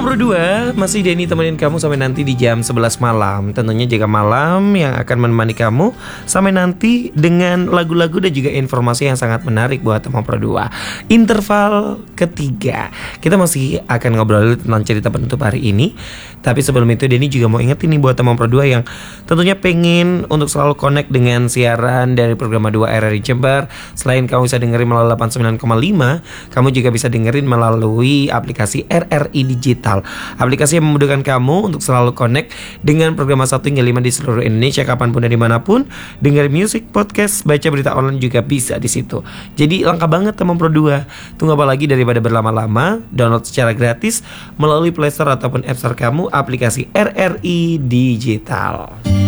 Pro 2, masih Denny temenin kamu sampai nanti di jam 11 malam. Tentunya Jaga Malam yang akan menemani kamu sampai nanti dengan lagu-lagu dan juga informasi yang sangat menarik buat teman Pro 2. Interval ketiga, kita masih akan ngobrol tentang cerita penutup hari ini. Tapi sebelum itu Denny juga mau ingetin nih buat teman Pro 2 yang tentunya pengen untuk selalu connect dengan siaran dari program 2 RRI Jember. Selain kamu bisa dengerin melalui 89,5, kamu juga bisa dengerin melalui aplikasi RRI Digital. Aplikasi yang memudahkan kamu untuk selalu connect dengan program 1 hingga 5 di seluruh Indonesia, kapanpun dan dimanapun. Dengar musik, podcast, baca berita online juga bisa di situ. Jadi lengkap banget teman Pro 2. Tunggu apa lagi daripada berlama-lama? Download secara gratis melalui Play Store ataupun App Store kamu aplikasi RRI Digital.